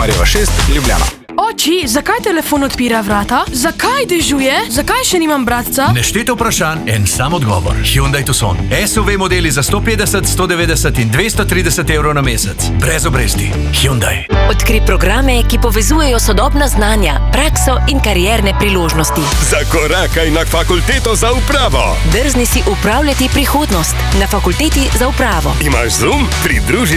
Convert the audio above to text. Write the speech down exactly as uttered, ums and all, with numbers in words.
Šmarjeva šest, Ljubljana. Oči, zakaj telefon odpira vrata? Zakaj dežuje? Zakaj še nimam bratca? Nešteto vprašanj, en sam odgovor. Hyundai Tucson. S U V modeli za sto petdeset, sto devetdeset in dvesto trideset evrov na mesec. Brez obresti. Hyundai. Odkri programe, ki povezujejo sodobna znanja, prakso in karierne priložnosti. Zakorakaj na fakulteto za upravo. Drzni si upravljati prihodnost na fakulteti za upravo. Imaš Zoom? Pridruži